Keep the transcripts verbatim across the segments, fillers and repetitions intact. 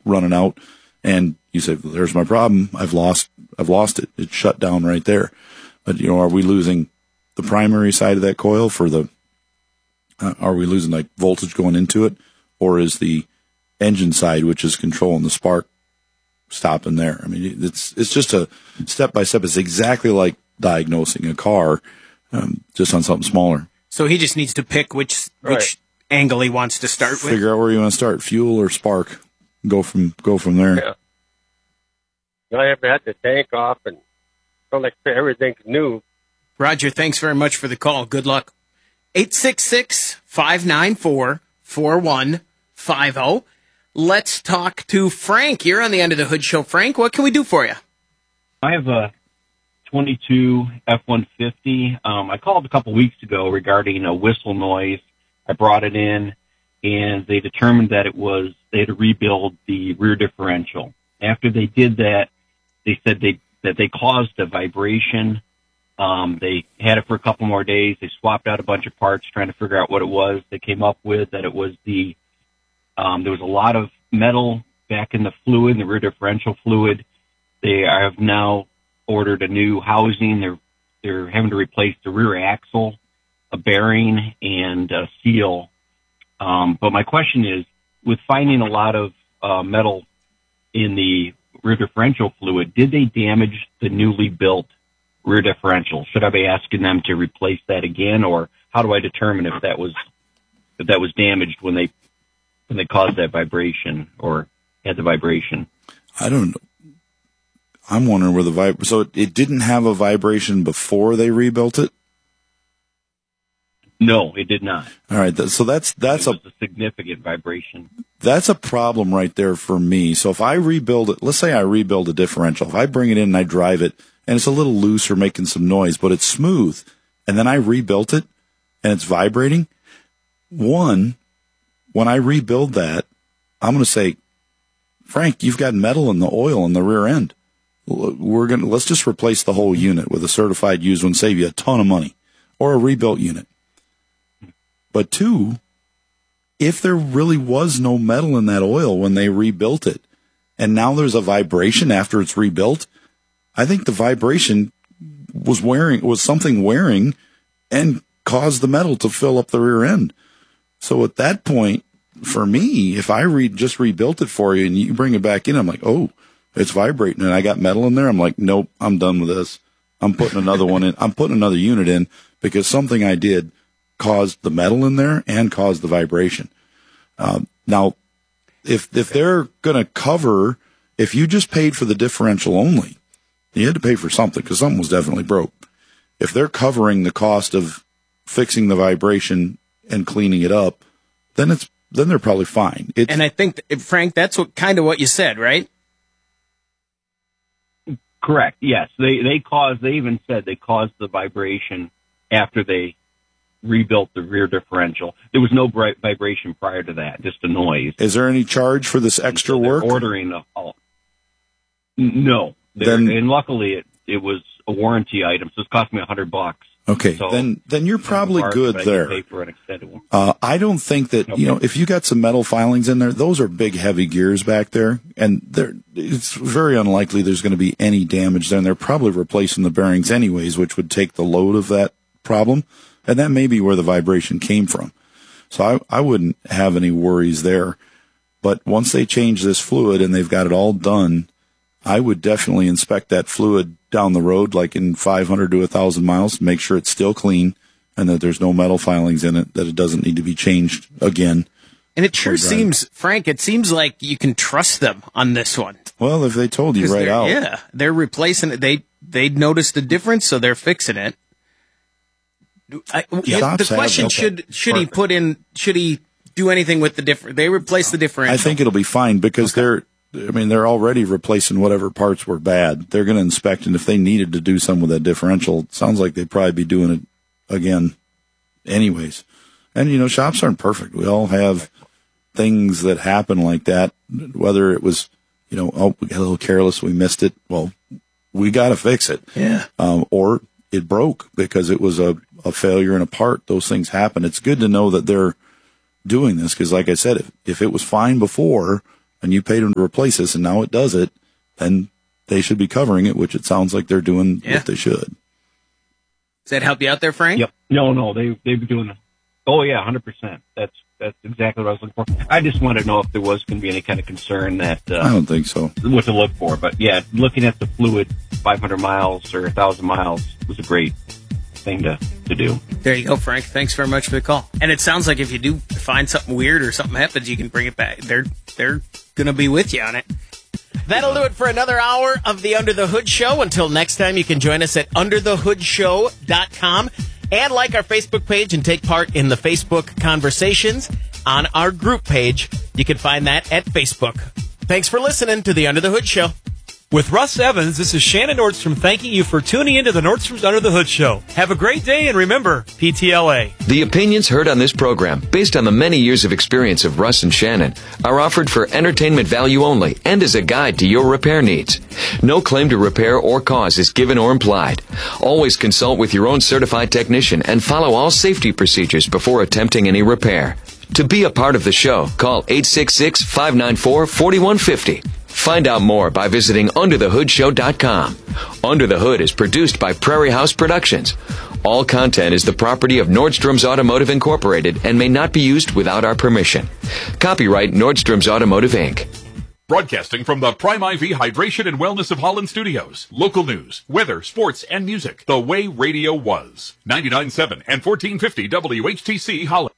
running out, and you say, there's my problem. I've lost, I've lost it. It's shut down right there. But, you know, are we losing the primary side of that coil for the, uh, are we losing like voltage going into it, or is the engine side, which is controlling the spark, stopping there? I mean, it's, it's just a step by step. It's exactly like diagnosing a car, um, just on something smaller. So he just needs to pick which, Right. which angle he wants to start with. Figure out where you want to start, fuel or spark. Go from, go from there. Yeah. I ever had the tank off and felt like everything's new. Roger, thanks very much for the call. Good luck. eight six six, five nine four, four one five zero. Let's talk to Frank. You're on the End of the Hood Show. Frank, what can we do for you? I have a twenty-two F one fifty. Um, I called a couple weeks ago regarding a whistle noise. I brought it in, and they determined that it was, they had to rebuild the rear differential. After they did that, they said they, that they caused a vibration. Um, they had it for a couple more days. They swapped out a bunch of parts trying to figure out what it was. They came up with that it was the, um, there was a lot of metal back in the fluid, the rear differential fluid. They have now ordered a new housing. They're, they're having to replace the rear axle, a bearing, and a seal. Um, but my question is, with finding a lot of, uh, metal in the rear differential fluid, did they damage the newly built rear differential? Should I be asking them to replace that again, or how do I determine if that was if that was damaged when they when they caused that vibration or had the vibration? I don't know. I'm wondering where the vib. So it, it didn't have a vibration before they rebuilt it? No, it did not. All right. Th- so that's that's it a was a significant vibration. That's a problem right there for me. So if I rebuild it, let's say I rebuild a differential. If I bring it in and I drive it, and it's a little loose or making some noise, but it's smooth, and then I rebuilt it, and it's vibrating, one, when I rebuild that, I'm going to say, Frank, you've got metal in the oil in the rear end. We're going to, let's just replace the whole unit with a certified used one, save you a ton of money, or a rebuilt unit. But two, if there really was no metal in that oil when they rebuilt it, and now there's a vibration after it's rebuilt, I think the vibration was wearing, was something wearing and caused the metal to fill up the rear end. So at that point, for me, if I re, just rebuilt it for you and you bring it back in, I'm like, oh, it's vibrating and I got metal in there. I'm like, nope, I'm done with this. I'm putting another one in. I'm putting another unit in because something I did caused the metal in there and caused the vibration. Um, now, if, if they're going to cover, if you just paid for the differential only, you had to pay for something because something was definitely broke. If they're covering the cost of fixing the vibration and cleaning it up, then it's then they're probably fine. It's, And I think, that, Frank, that's what kind of what you said, right? Correct. Yes, they they caused. They even said they caused the vibration after they rebuilt the rear differential. There was no bright vibration prior to that, just a noise. Is there any charge for this extra so work? Ordering a, a no. Then, and luckily, it, it was a warranty item, so it cost me a hundred bucks. Okay, so then then you're probably good there. Pay for an extended one. Uh, I don't think that okay. you know if you got some metal filings in there, those are big, heavy gears back there, and they're it's very unlikely there's going to be any damage there. And they're probably replacing the bearings anyways, which would take the load of that problem, and that may be where the vibration came from. So I I wouldn't have any worries there. But once they change this fluid and they've got it all done, I would definitely inspect that fluid down the road, like in five hundred to one thousand miles, make sure it's still clean and that there's no metal filings in it, that it doesn't need to be changed again. And it sure seems, Frank, it seems like you can trust them on this one. Well, if they told you right out. Yeah, they're replacing it. They, they noticed the difference, so they're fixing it. I, yeah, the question, okay. should should Perfect. he put in, should he do anything with the different, they replace the differential? I think it'll be fine because okay. they're, I mean, they're already replacing whatever parts were bad. They're going to inspect, and if they needed to do something with that differential, it sounds like they'd probably be doing it again anyways. And, you know, shops aren't perfect. We all have things that happen like that, whether it was, you know, oh, we got a little careless, we missed it. Well, we got to fix it. Yeah. Um, or it broke because it was a, a failure in a part. Those things happen. It's good to know that they're doing this because, like I said, if, if it was fine before, and you paid them to replace this, and now it does it, then they should be covering it, which it sounds like they're doing yeah. what they should. Does that help you out there, Frank? Yep. No, no, they they've been doing. Oh yeah, one hundred percent. That's that's exactly what I was looking for. I just wanted to know if there was going to be any kind of concern that uh, I don't think so. What to look for, but yeah, looking at the fluid, five hundred miles or one thousand miles was a great thing to to do. There you go, Frank. Thanks very much for the call. And it sounds like if you do find something weird or something happens, you can bring it back. They're they're going to be with you on it. That'll do it for another hour of the Under the Hood Show. Until next time, you can join us at under the hood show dot com and like our Facebook page and take part in the Facebook conversations on our group page. You can find that at Facebook. Thanks for listening to the Under the Hood Show. With Russ Evans, this is Shannon Nordstrom thanking you for tuning into the Nordstrom's Under the Hood Show. Have a great day, and remember, P T L A. The opinions heard on this program, based on the many years of experience of Russ and Shannon, are offered for entertainment value only and as a guide to your repair needs. No claim to repair or cause is given or implied. Always consult with your own certified technician and follow all safety procedures before attempting any repair. To be a part of the show, call eight six six, five nine four, four one five zero. Find out more by visiting under the hood show dot com. Under the Hood is produced by Prairie House Productions. All content is the property of Nordstrom's Automotive Incorporated and may not be used without our permission. Copyright Nordstrom's Automotive, Incorporated. Broadcasting from the Prime I V Hydration and Wellness of Holland Studios. Local news, weather, sports, and music. The way radio was. ninety-nine point seven and fourteen fifty W H T C Holland.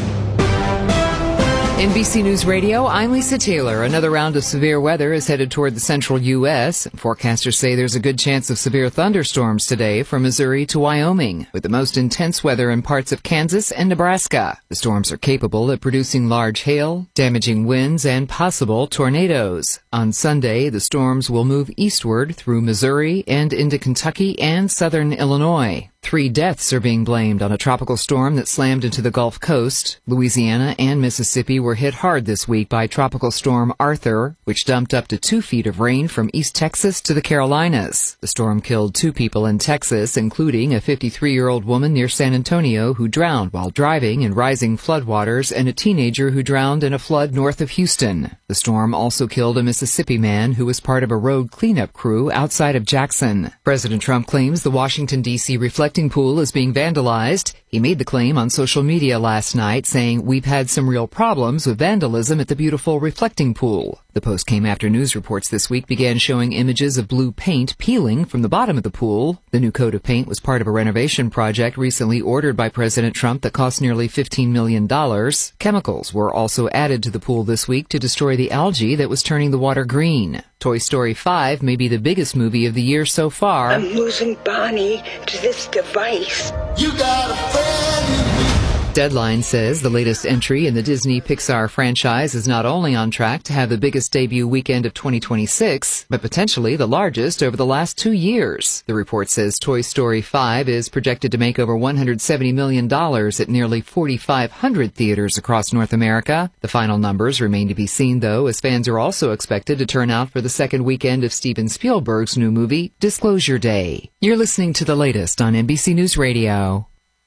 N B C News Radio, I'm Lisa Taylor. Another round of severe weather is headed toward the central U S Forecasters say there's a good chance of severe thunderstorms today from Missouri to Wyoming, with the most intense weather in parts of Kansas and Nebraska. The storms are capable of producing large hail, damaging winds, and possible tornadoes. On Sunday, the storms will move eastward through Missouri and into Kentucky and southern Illinois. Three deaths are being blamed on a tropical storm that slammed into the Gulf Coast. Louisiana and Mississippi were hit hard this week by Tropical Storm Arthur, which dumped up to two feet of rain from East Texas to the Carolinas. The storm killed two people in Texas, including a fifty-three-year-old woman near San Antonio who drowned while driving in rising floodwaters and a teenager who drowned in a flood north of Houston. The storm also killed a Mississippi man who was part of a road cleanup crew outside of Jackson. President Trump claims the Washington, D C reflecting pool is being vandalized. He made the claim on social media last night, saying, "We've had some real problems with vandalism at the beautiful reflecting pool." The post came after news reports this week began showing images of blue paint peeling from the bottom of the pool. The new coat of paint was part of a renovation project recently ordered by President Trump that cost nearly fifteen million dollars. Chemicals were also added to the pool this week to destroy the algae that was turning the water green. Toy Story five may be the biggest movie of the year so far. I'm losing Bonnie to this device. You got a friend in me. Deadline says the latest entry in the Disney Pixar franchise is not only on track to have the biggest debut weekend of twenty twenty-six, but potentially the largest over the last two years. The report says Toy Story five is projected to make over one hundred seventy million dollars at nearly forty-five hundred theaters across North America. The final numbers remain to be seen, though, as fans are also expected to turn out for the second weekend of Steven Spielberg's new movie, Disclosure Day. You're listening to the latest on N B C News Radio.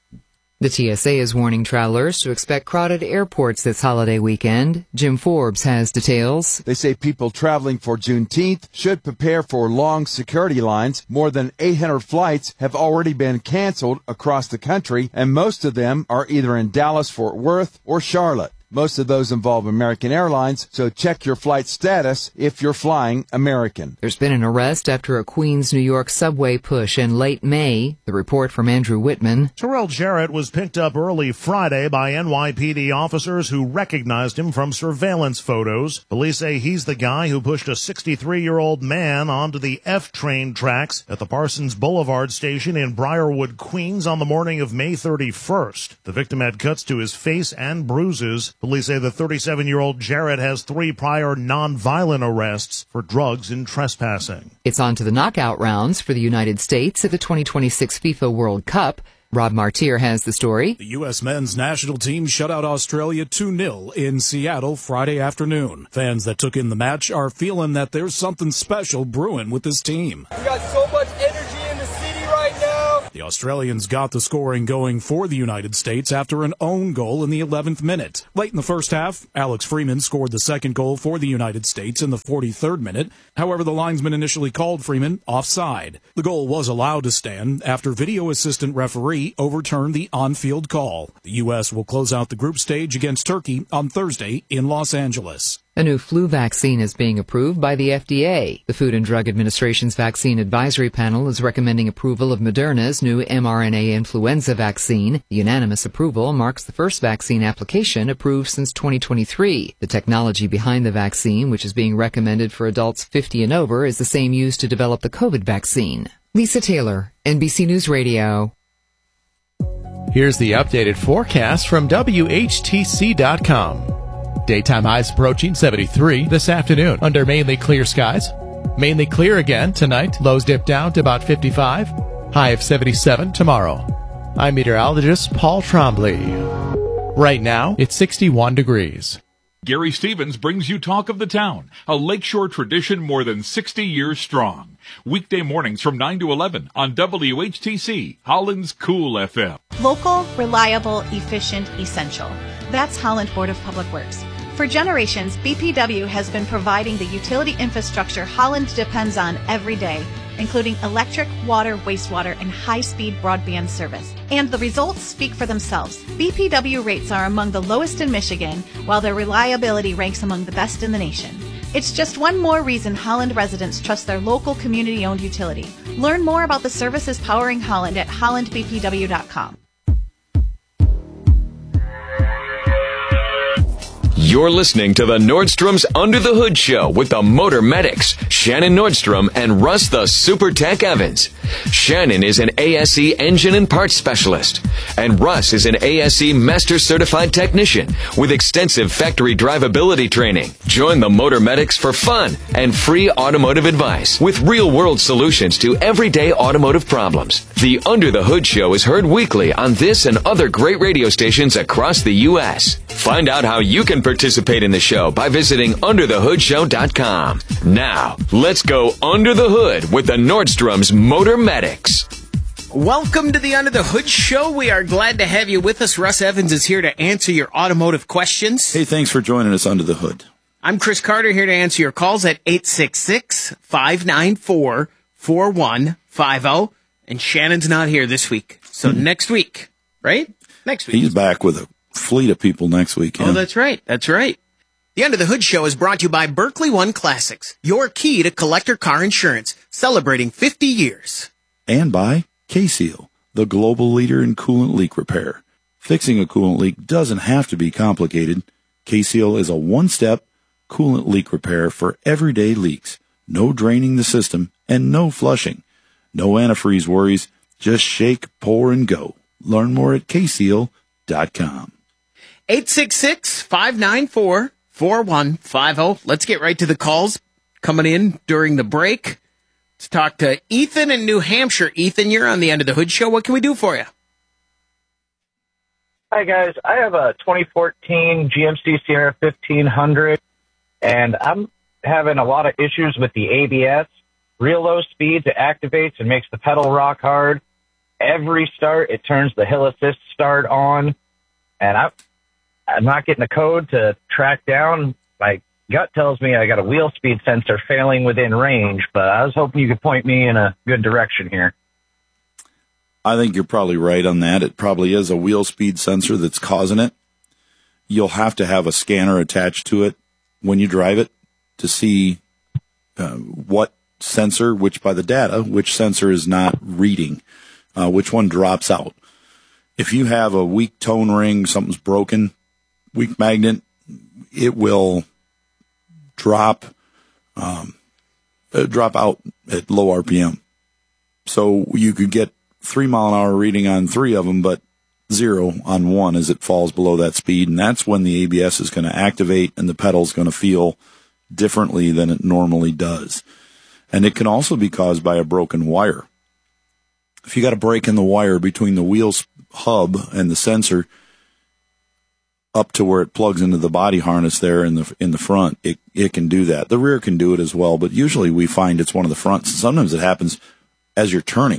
The T S A is warning travelers to expect crowded airports this holiday weekend. Jim Forbes has details. They say people traveling for Juneteenth should prepare for long security lines. More than eight hundred flights have already been canceled across the country, and most of them are either in Dallas, Fort Worth, or Charlotte. Most of those involve American Airlines, so check your flight status if you're flying American. There's been an arrest after a Queens, New York subway push in late May. The report from Andrew Whitman. Terrell Jarrett was picked up early Friday by N Y P D officers who recognized him from surveillance photos. Police say he's the guy who pushed a sixty-three-year-old man onto the F train tracks at the Parsons Boulevard station in Briarwood, Queens on the morning of May thirty-first. The victim had cuts to his face and bruises. Police say the thirty-seven-year-old Jarrett has three prior non-violent arrests for drugs and trespassing. It's on to the knockout rounds for the United States at the twenty twenty-six FIFA World Cup. Rob Martier has the story. The U S men's national team shut out Australia two nil in Seattle Friday afternoon. Fans that took in the match are feeling that there's something special brewing with this team. We got so much energy in the city right now. The Australians got the scoring going for the United States after an own goal in the eleventh minute. Late in the first half, Alex Freeman scored the second goal for the United States in the forty-third minute. However, the linesman initially called Freeman offside. The goal was allowed to stand after video assistant referee overturned the on-field call. The U S will close out the group stage against Turkey on Thursday in Los Angeles. A new flu vaccine is being approved by the F D A. The Food and Drug Administration's Vaccine Advisory Panel is recommending approval of Moderna's new mRNA influenza vaccine. The unanimous approval marks the first vaccine application approved since twenty twenty-three. The technology behind the vaccine, which is being recommended for adults fifty and over, is the same used to develop the COVID vaccine. Lisa Taylor, N B C News Radio. Here's the updated forecast from W H T C dot com. Daytime highs approaching seventy-three this afternoon under mainly clear skies. Mainly clear again tonight. Lows dip down to about fifty-five. High of seventy-seven tomorrow. I'm meteorologist Paul Trombley. Right now, it's sixty-one degrees. Gary Stevens brings you Talk of the Town, a lakeshore tradition more than sixty years strong. Weekday mornings from nine to eleven on W H T C, Holland's Cool F M. Local, reliable, efficient, essential. That's Holland Board of Public Works. For generations, B P W has been providing the utility infrastructure Holland depends on every day, including electric, water, wastewater, and high-speed broadband service. And the results speak for themselves. B P W rates are among the lowest in Michigan, while their reliability ranks among the best in the nation. It's just one more reason Holland residents trust their local community-owned utility. Learn more about the services powering Holland at holland b p w dot com. You're listening to the Nordstrom's Under the Hood Show with the Motor Medics, Shannon Nordstrom and Russ the Super Tech Evans. Shannon is an A S E engine and parts specialist, and Russ is an A S E Master Certified Technician with extensive factory drivability training. Join the Motor Medics for fun and free automotive advice with real-world solutions to everyday automotive problems. The Under the Hood Show is heard weekly on this and other great radio stations across the U S Find out how you can participate in the show by visiting under the hood show dot com. Now, let's go under the hood with the Nordstrom's Motor Medics. Welcome to the Under the Hood Show. We are glad to have you with us. Russ Evans is here to answer your automotive questions. Hey, thanks for joining us under the hood. I'm Chris Carter here to answer your calls at eight six six, five nine four, four one five zero. And Shannon's not here this week. So mm-hmm. next week, right? Next week. He's back with a fleet of people next week. Oh, that's right. That's right. The Under the Hood Show is brought to you by Berkeley One Classics, your key to collector car insurance, celebrating fifty years. And by K-Seal, the global leader in coolant leak repair. Fixing a coolant leak doesn't have to be complicated. K-Seal is a one-step coolant leak repair for everyday leaks. No draining the system and no flushing. No antifreeze worries. Just shake, pour, and go. Learn more at k seal dot com. eight six six, five nine four, four one five zero. Let's get right to the calls coming in during the break. Let's talk to Ethan in New Hampshire. Ethan, you're on the Under the Hood Show. What can we do for you? Hi, guys. I have a twenty fourteen G M C Sierra fifteen hundred, and I'm having a lot of issues with the A B S. Real low speeds, it activates and makes the pedal rock hard. Every start, it turns the hill assist start on, and I, I'm not getting a code to track down. My gut tells me I got a wheel speed sensor failing within range, but I was hoping you could point me in a good direction here. I think you're probably right on that. It probably is a wheel speed sensor that's causing it. You'll have to have a scanner attached to it when you drive it to see uh, what sensor, which by the data, which sensor is not reading, uh, which one drops out. If you have a weak tone ring, something's broken, weak magnet, it will drop, um, uh, drop out at low R P M. So you could get three mile an hour reading on three of them, but zero on one as it falls below that speed. And that's when the A B S is going to activate and the pedal's going to feel differently than it normally does. And it can also be caused by a broken wire. If you got a break in the wire between the wheel hub and the sensor up to where it plugs into the body harness there in the in the front, it, it can do that. The rear can do it as well, but usually we find it's one of the fronts. Sometimes it happens as you're turning.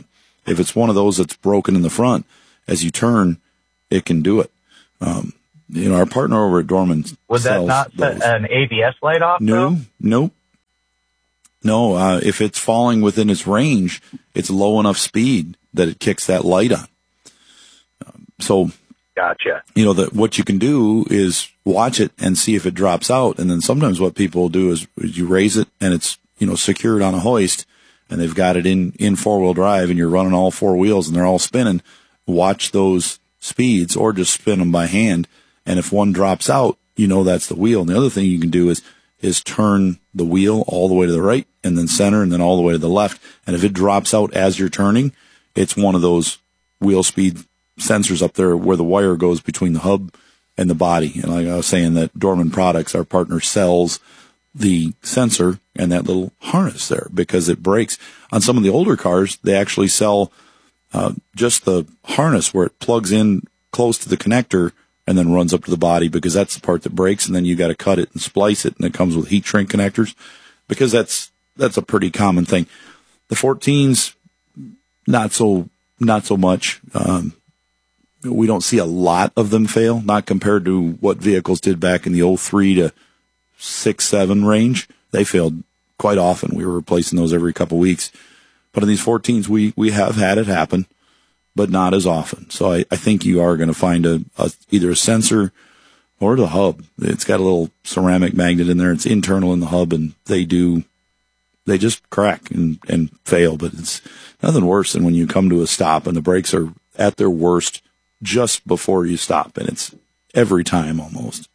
If it's one of those that's broken in the front, as you turn, it can do it. Um, you know, our partner over at Dorman Would that sells not set those. an A B S light off? No, though? nope. No, uh, if it's falling within its range, it's low enough speed that it kicks that light on. Um, so, Gotcha. you know, that what you can do is watch it and see if it drops out. And then sometimes what people will do is, is you raise it and it's, you know, secured on a hoist and they've got it in, in four wheel drive and you're running all four wheels and they're all spinning. Watch those speeds or just spin them by hand. And if one drops out, you know, that's the wheel. And the other thing you can do is, is turn the wheel all the way to the right and then center and then all the way to the left. And if it drops out as you're turning, it's one of those wheel speed sensors up there where the wire goes between the hub and the body. And like I was saying, that Dorman Products, our partner, sells the sensor and that little harness there because it breaks. On some of the older cars, they actually sell uh, just the harness where it plugs in close to the connector and then runs up to the body because that's the part that breaks, and then you got to cut it and splice it, and it comes with heat shrink connectors because that's that's a pretty common thing. The fourteens, not so not so much. Um, we don't see a lot of them fail, not compared to what vehicles did back in the oh three to six, seven range. They failed quite often. We were replacing those every couple of weeks. But in these fourteens, we we have had it happen, but not as often. So I, I think you are going to find a, a either a sensor or the hub. It's got a little ceramic magnet in there. It's internal in the hub, and they do, they just crack and, and fail. But it's nothing worse than when you come to a stop and the brakes are at their worst just before you stop, and it's every time almost.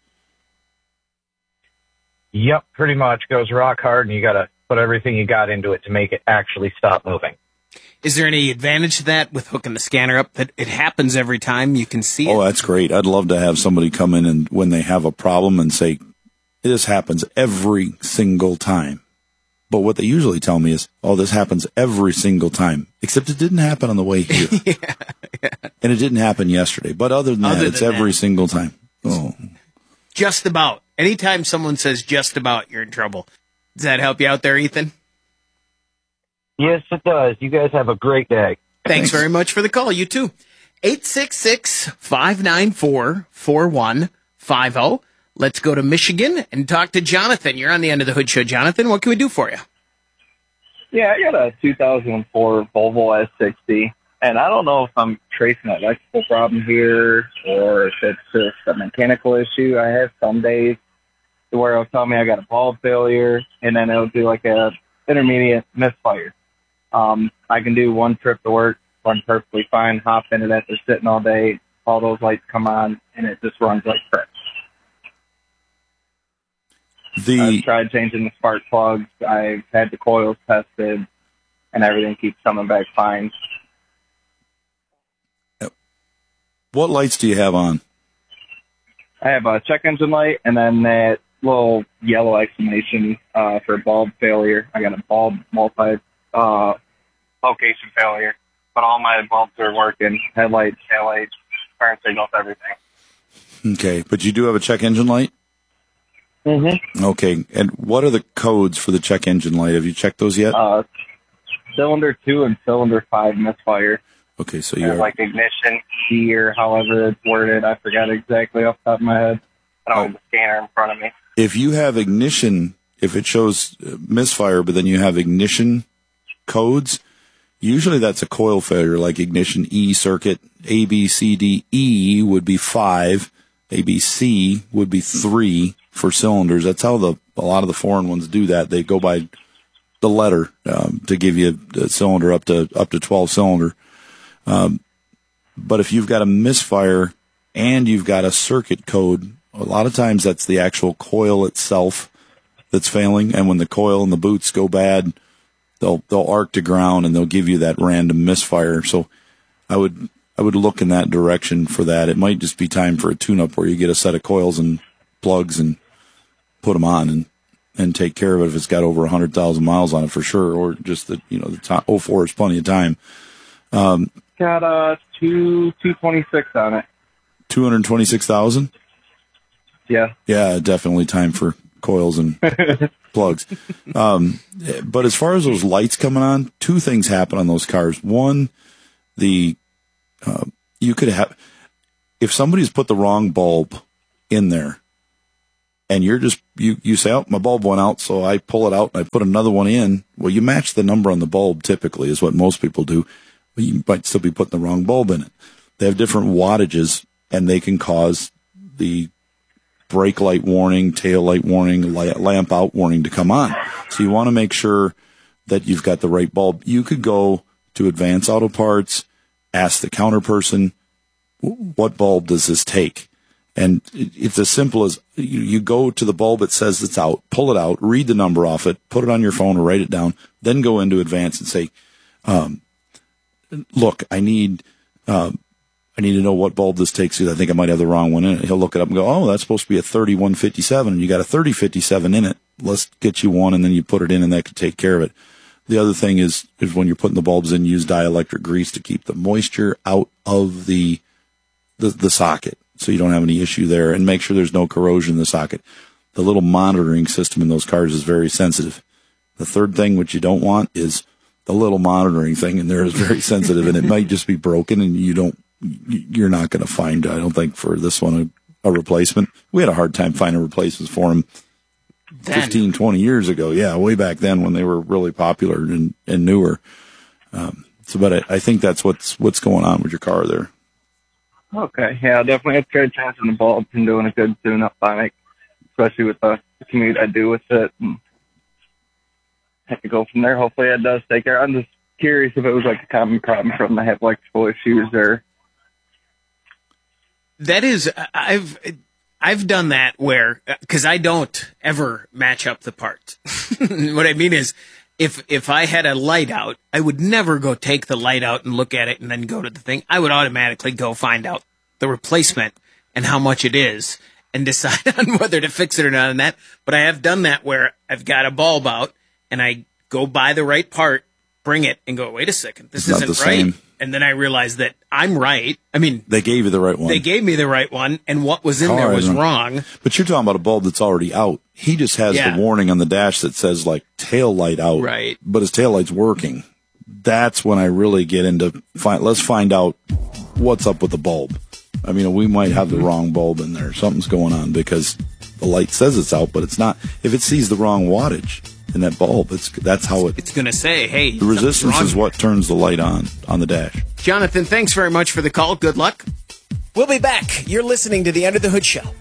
Yep, pretty much goes rock hard, and you got to put everything you got into it to make it actually stop moving. Is there any advantage to that with hooking the scanner up that it happens every time you can see it? Oh, that's great. I'd love to have somebody come in and when they have a problem and say, this happens every single time. But what they usually tell me is, oh, this happens every single time, except it didn't happen on the way here. yeah, yeah. And it didn't happen yesterday. But other than other that, it's than every that. single time. Oh, Just about. Anytime someone says just about, you're in trouble. Does that help you out there, Ethan? Yes, it does. You guys have a great day. Thanks, Thanks. very much for the call. You too. eight six six, five nine four, four one five zero. Let's go to Michigan and talk to Jonathan. You're on the End of the Hood Show. Jonathan, what can we do for you? Yeah, I got a two thousand four Volvo S sixty, and I don't know if I'm tracing an electrical problem here or if it's just a mechanical issue. I have some days where it'll tell me I got a bulb failure, and then it'll do like a intermediate misfire. Um, I can do one trip to work, run perfectly fine, hop into that, they're sitting all day, all those lights come on, and it just runs like crap. The... I've tried changing the spark plugs, I've had the coils tested, and everything keeps coming back fine. What lights do you have on? I have a check engine light, and then that little yellow exclamation uh, for bulb failure. I got a bulb multi uh, location failure, but all my bulbs are working. Headlights, taillights, turn signals, everything. Okay, but you do have a check engine light? Mm-hmm. Okay, and what are the codes for the check engine light? Have you checked those yet? Uh, cylinder two and cylinder five misfire. Okay, so And you're like ignition E or however it's worded. I forgot exactly off the top of my head. I don't have the scanner in front of me. If you have ignition, if it shows uh, misfire, but then you have ignition codes, usually that's a coil failure, like ignition E circuit. A, B, C, D, E would be five. A, B, C would be three for cylinders. That's how the a lot of the foreign ones do that. They go by the letter um, to give you a cylinder up to up to twelve cylinder. Um, but if you've got a misfire and you've got a circuit code, a lot of times that's the actual coil itself that's failing. And when the coil and the boots go bad, they'll they'll arc to ground and they'll give you that random misfire. So I would I would look in that direction for that. It might just be time for a tune-up where you get a set of coils and plugs and put them on and, and take care of it if it's got over one hundred thousand miles on it for sure, or just the, you know, the time, oh four is plenty of time. Um, got uh, two, two twenty-six on it. two hundred twenty-six thousand? Yeah. Yeah, definitely time for coils and plugs. Um, but as far as those lights coming on, two things happen on those cars. One, the, uh, you could have, if somebody's put the wrong bulb in there and you're just, you, you say, oh, my bulb went out, so I pull it out and I put another one in. Well, you match the number on the bulb typically is what most people do. But you might still be putting the wrong bulb in it. They have different wattages and they can cause the brake light warning, tail light warning, lamp out warning to come on. So you want to make sure that you've got the right bulb. You could go to Advance Auto Parts, ask the counter person, what bulb does this take? And it's as simple as you, you go to the bulb, it says it's out, pull it out, read the number off it, put it on your phone or write it down, then go into Advance and say, um, look, I need, um, I need to know what bulb this takes. I think I might have the wrong one in it. He'll look it up and go, oh, that's supposed to be a thirty-one fifty-seven, and you got a thirty fifty-seven in it. Let's get you one, and then you put it in, and that could take care of it. The other thing is, is when you're putting the bulbs in, use dielectric grease to keep the moisture out of the, the, the socket, so you don't have any issue there, and make sure there's no corrosion in the socket. The little monitoring system in those cars is very sensitive. The third thing, which you don't want, is the little monitoring thing in there is very sensitive, and it might just be broken, and you don't, you're not going to find, I don't think, for this one, a, a replacement. We had a hard time finding replacements for them then. fifteen, twenty years ago. Yeah, way back then when they were really popular and, and newer. Um, so, but I, I think that's what's what's going on with your car there. Okay, yeah, definitely have to try changing the bulbs and doing a good tune-up by me, especially with the commute I do with it. And have to go from there. Hopefully it does take care. I'm just curious if it was like a common problem from the have electrical issues or. That is, I've, I've done that where, cause I don't ever match up the parts. What I mean is, if, if I had a light out, I would never go take the light out and look at it and then go to the thing. I would automatically go find out the replacement and how much it is and decide on whether to fix it or not and that. But I have done that where I've got a bulb out and I go buy the right part, bring it and go, wait a second, this it's isn't not the right. Same. And then I realized that I'm right. I mean, they gave you the right one. They gave me the right one, and what was in Car there was wrong. But you're talking about a bulb that's already out. He just has yeah. the warning on the dash that says like tail light out, right? But his tail light's working. That's when I really get into find. Let's find out what's up with the bulb. I mean, we might have the wrong bulb in there. Something's going on because the light says it's out, but it's not. If it sees the wrong wattage in that bulb, it's that's how it. It's going to say, "Hey, the resistance is what turns the light on on the dash." Jonathan, thanks very much for the call. Good luck. We'll be back. You're listening to the Under the Hood Show.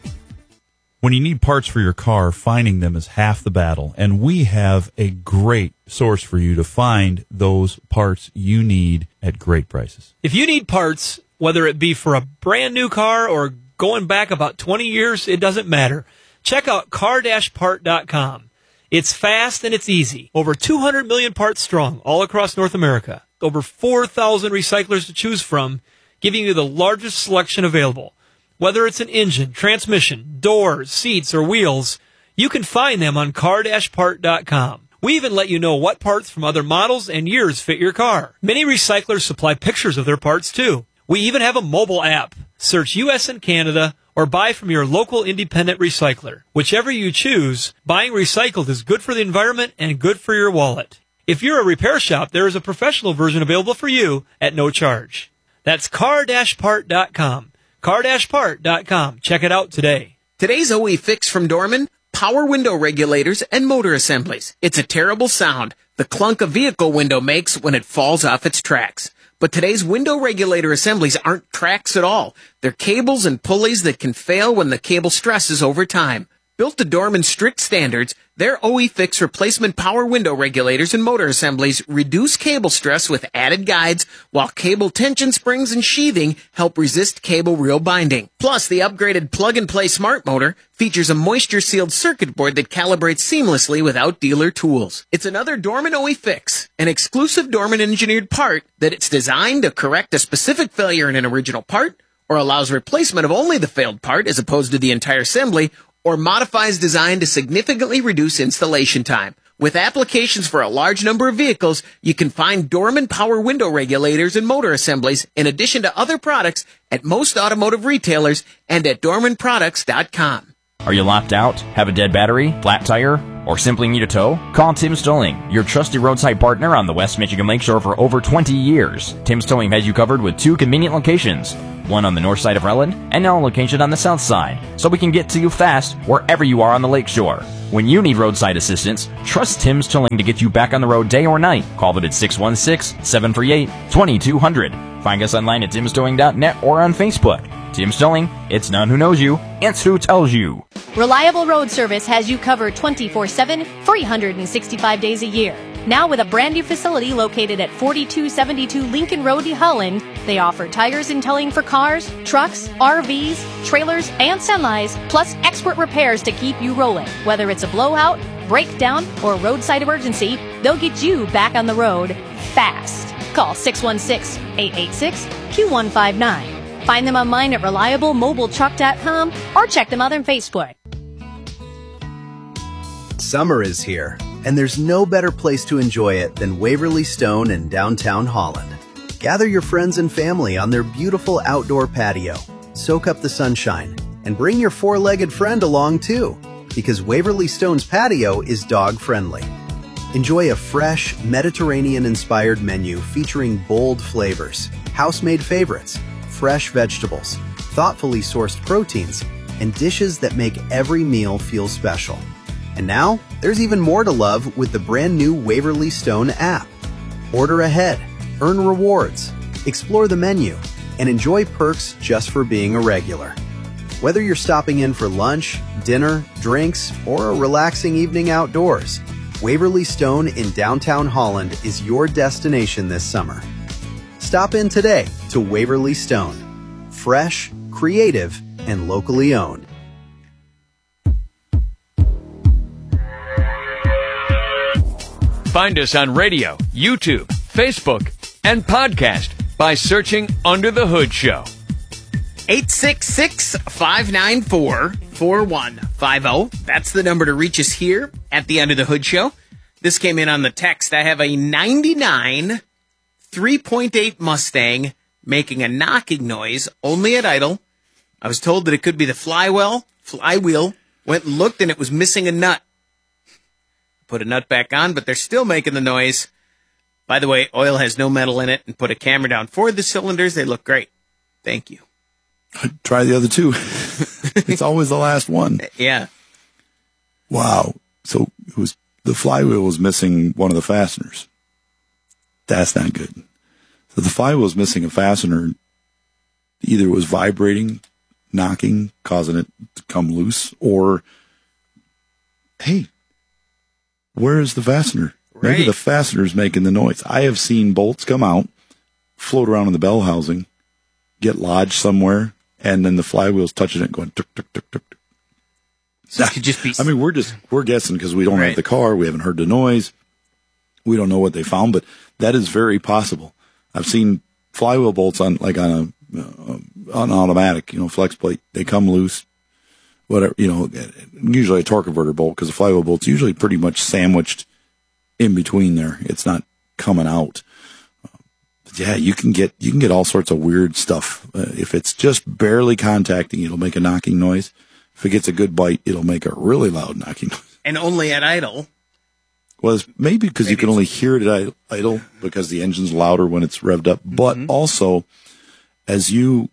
When you need parts for your car, finding them is half the battle, and we have a great source for you to find those parts you need at great prices. If you need parts, whether it be for a brand new car or going back about twenty years, it doesn't matter. Check out car dash part dot com. It's fast and it's easy. Over two hundred million parts strong all across North America. Over four thousand recyclers to choose from, giving you the largest selection available. Whether it's an engine, transmission, doors, seats, or wheels, you can find them on car dash part dot com. We even let you know what parts from other models and years fit your car. Many recyclers supply pictures of their parts too. We even have a mobile app. Search U S and Canada or buy from your local independent recycler. Whichever you choose, buying recycled is good for the environment and good for your wallet. If you're a repair shop, there is a professional version available for you at no charge. That's car dash part dot com. car dash part dot com. Check it out today. Today's O E Fix from Dorman, power window regulators and motor assemblies. It's a terrible sound, the clunk a vehicle window makes when it falls off its tracks. But today's window regulator assemblies aren't tracks at all. They're cables and pulleys that can fail when the cable stresses over time. Built to Dorman's strict standards, their O E Fix replacement power window regulators and motor assemblies reduce cable stress with added guides, while cable tension springs and sheathing help resist cable reel binding. Plus, the upgraded plug-and-play smart motor features a moisture-sealed circuit board that calibrates seamlessly without dealer tools. It's another Dorman O E Fix, an exclusive Dorman-engineered part that it's designed to correct a specific failure in an original part, or allows replacement of only the failed part as opposed to the entire assembly, or modifies design to significantly reduce installation time. With applications for a large number of vehicles, you can find Dorman power window regulators and motor assemblies in addition to other products at most automotive retailers and at dorman products dot com. Are you locked out? Have a dead battery? Flat tire? Or simply need a tow? Call Tim's Towing, your trusted roadside partner on the West Michigan Lakeshore for over twenty years. Tim's Towing has you covered with two convenient locations, one on the north side of Relland and now a location on the south side, so we can get to you fast wherever you are on the lakeshore. When you need roadside assistance, trust Tim's Towing to get you back on the road day or night. Call them at six one six, seven three eight, two two zero zero. Find us online at tims towing dot net or on Facebook. Tim's Towing, it's none who knows you, it's who tells you. Reliable Road Service has you covered twenty-four seven, three hundred sixty-five days a year. Now with a brand new facility located at forty-two seventy-two Lincoln Road, New Holland, they offer tires and towing for cars, trucks, R Vs, trailers, and semis, plus expert repairs to keep you rolling. Whether it's a blowout, breakdown, or roadside emergency, they'll get you back on the road fast. Call six one six, eight eight six, Q one five nine. Find them online at reliable mobile truck dot com or check them out on Facebook. Summer is here, and there's no better place to enjoy it than Waverly Stone in downtown Holland. Gather your friends and family on their beautiful outdoor patio, soak up the sunshine, and bring your four-legged friend along too, because Waverly Stone's patio is dog-friendly. Enjoy a fresh, Mediterranean-inspired menu featuring bold flavors, house-made favorites, fresh vegetables, thoughtfully sourced proteins, and dishes that make every meal feel special. And now, there's even more to love with the brand new Waverly Stone app. Order ahead, earn rewards, explore the menu, and enjoy perks just for being a regular. Whether you're stopping in for lunch, dinner, drinks, or a relaxing evening outdoors, Waverly Stone in downtown Holland is your destination this summer. Stop in today to Waverly Stone. Fresh, creative, and locally owned. Find us on radio, YouTube, Facebook, and podcast by searching Under the Hood Show. eight six six, five nine four, four one five zero. That's the number to reach us here at the Under the Hood Show. This came in on the text. I have a ninety-nine three point eight Mustang making a knocking noise only at idle. I was told that it could be the flywheel. Flywheel. Went and looked and it was missing a nut. Put a nut back on, but they're still making the noise. By the way, oil has no metal in it, and put a camera down for the cylinders. They look great. Thank you. Try the other two. It's always the last one. Yeah. Wow. So it was the flywheel was missing one of the fasteners. That's not good. So the flywheel was missing a fastener. Either it was vibrating, knocking, causing it to come loose, or, hey, where is the fastener? Right. Maybe the fastener's making the noise. I have seen bolts come out, float around in the bell housing, get lodged somewhere, and then the flywheel's touching it going tuk, tuk, tuk, tuk, tuk. So it could just be. I mean, we're just, we're guessing because we don't right. have the car. We haven't heard the noise. We don't know what they found, but that is very possible. I've seen flywheel bolts on, like on a, uh, on automatic, you know, flex plate. They come loose. Whatever, you know, usually a torque converter bolt because the flywheel bolt's usually pretty much sandwiched in between there. It's not coming out. But yeah, you can get you can get all sorts of weird stuff. Uh, if it's just barely contacting, it'll make a knocking noise. If it gets a good bite, it'll make a really loud knocking noise. And only at idle. Well, it's maybe because you can only hear it at idle because the engine's louder when it's revved up. But mm-hmm. also, as you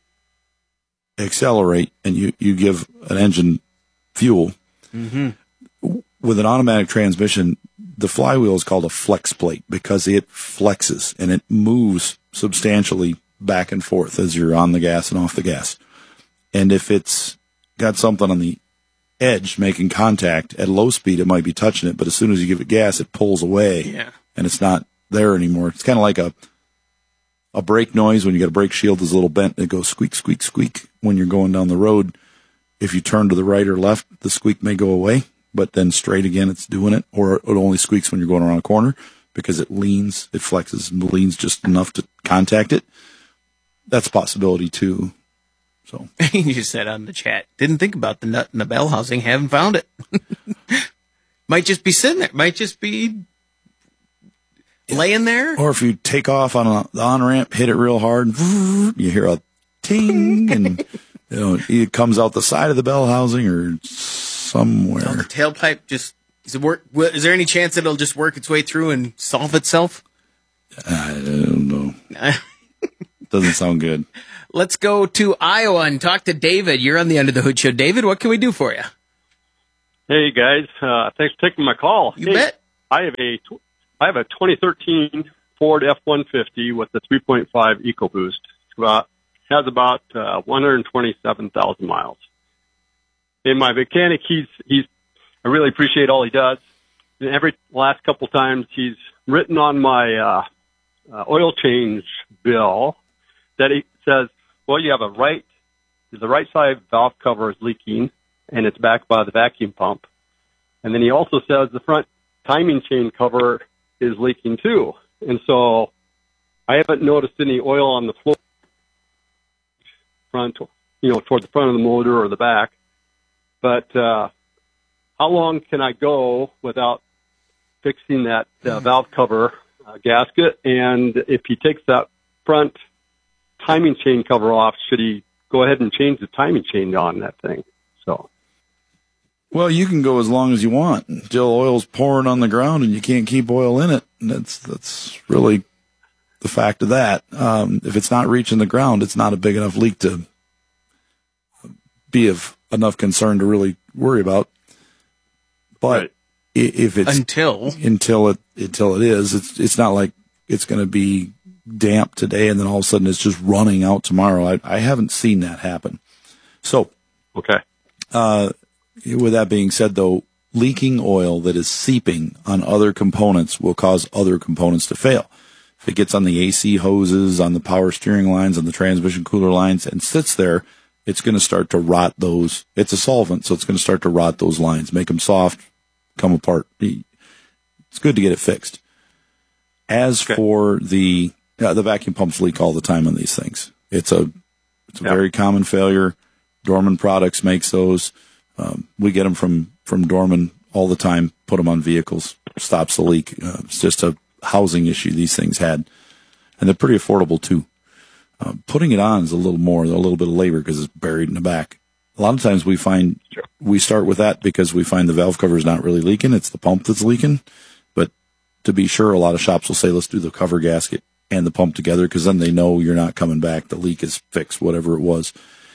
accelerate and you, you give an engine fuel, mm-hmm. with an automatic transmission, the flywheel is called a flex plate because it flexes and it moves substantially back and forth as you're on the gas and off the gas. And if it's got something on the edge making contact at low speed, it might be touching it, but as soon as you give it gas, it pulls away yeah. and it's not there anymore. It's kind of like a a brake noise when you got a brake shield is a little bent. It goes squeak, squeak, squeak when you're going down the road. If you turn to the right or left, the squeak may go away, but then straight again, it's doing it. Or it only squeaks when you're going around a corner because it leans, it flexes and leans just enough to contact it. That's a possibility too. So you just said on the chat, didn't think about the nut in the bell housing, haven't found it. Might just be sitting there. Might just be laying there. Or if you take off on a, the on-ramp, hit it real hard, you hear a ting, and You know, it comes out the side of the bell housing or somewhere. Oh, the tailpipe just, is it work? Is there any chance it'll just work its way through and solve itself? I don't know. Doesn't sound good. Let's go to Iowa and talk to David. You're on the Under the Hood Show. David, what can we do for you? Hey guys, uh, thanks for taking my call. You hey, bet. I have a tw- I have a twenty thirteen Ford F one fifty with the three point five EcoBoost. It's about has about uh, one hundred twenty-seven thousand miles. And my mechanic, he's he's I really appreciate all he does. And every last couple times he's written on my uh, uh, oil change bill that he says, well, you have a right, the right side valve cover is leaking, and it's backed by the vacuum pump. And then he also says the front timing chain cover is leaking too. And so I haven't noticed any oil on the floor, front, you know, toward the front of the motor or the back. But uh, how long can I go without fixing that uh, valve cover uh, gasket? And if he takes that front timing chain cover off, should he go ahead and change the timing chain on that thing? So, well, you can go as long as you want until oil's pouring on the ground and you can't keep oil in it. And that's that's really the fact of that. Um, if it's not reaching the ground, it's not a big enough leak to be of enough concern to really worry about. But right. if it's until until it until it is, it's it's not like it's going to be damp today and then all of a sudden it's just running out tomorrow. I, I haven't seen that happen. So, okay. Uh, with that being said, though, leaking oil that is seeping on other components will cause other components to fail. If it gets on the A C hoses, on the power steering lines, on the transmission cooler lines, and sits there, it's going to start to rot those. It's a solvent, so it's going to start to rot those lines, make them soft, come apart. It's good to get it fixed. As okay. for the yeah, the vacuum pumps leak all the time on these things. It's a it's a yeah. very common failure. Dorman Products makes those. Um, we get them from, from Dorman all the time, put them on vehicles, stops the leak. Uh, it's just a housing issue these things had. And they're pretty affordable, too. Uh, putting it on is a little more, a little bit of labor because it's buried in the back. A lot of times we find, sure. we start with that because we find the valve cover is not really leaking. It's the pump that's leaking. But to be sure, a lot of shops will say, let's do the cover gasket and the pump together because then they know you're not coming back. The leak is fixed, whatever it was.